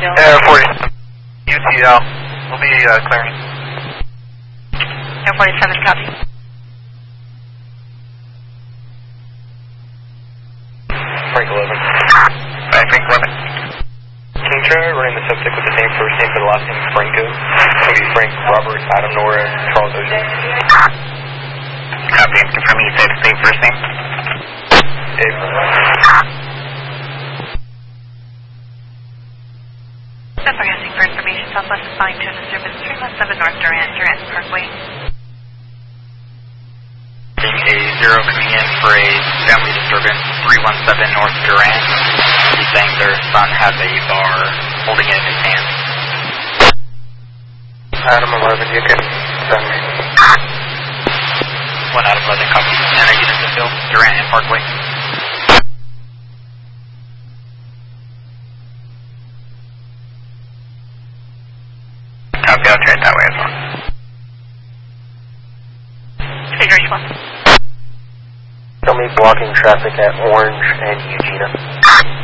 still. Air 40, UTL. We'll be clearing. Air 47, copy. Frank 11. Frank 11. King Charlie, running the subject with the same first name but the last name is Franco. It's going to be Frank, Robert, Adam, Nora, Charles Ocean. Copy, and confirming you said the same first name? Dave. Denver asking for information, Southwest assigned to the service 317 North Durant Parkway. A0 coming in for a family disturbance, 317 North Durant. He's saying their son has a bar holding it in his hand. Adam 11, you can send me. 1 out of 11 copies. And are you in the field? Durant and Parkway. Copy, I'll try it that way as well. Figure 1. Tell me blocking traffic at Orange and Eugenia.